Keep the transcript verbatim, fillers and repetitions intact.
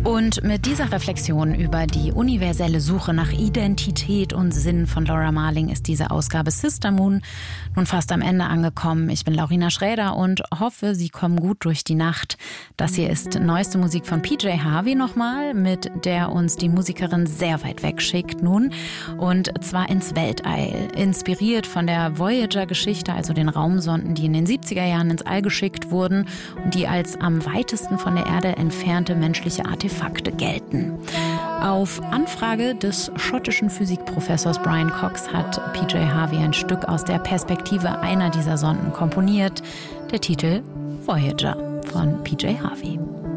Und mit dieser Reflexion über die universelle Suche nach Identität und Sinn von Laura Marling ist diese Ausgabe Sister Moon nun fast am Ende angekommen. Ich bin Laurina Schräder und hoffe, Sie kommen gut durch die Nacht. Das hier ist neueste Musik von P J Harvey nochmal, mit der uns die Musikerin sehr weit weg schickt nun. Und zwar ins Weltall. Inspiriert von der Voyager-Geschichte, also den Raumsonden, die in den siebziger Jahren ins All geschickt wurden und die als am weitesten von der Erde entfernte menschliche Artefakte gelten. Auf Anfrage des schottischen Physikprofessors Brian Cox hat P J Harvey ein Stück aus der Perspektive einer dieser Sonden komponiert. Der Titel Voyager von P J Harvey.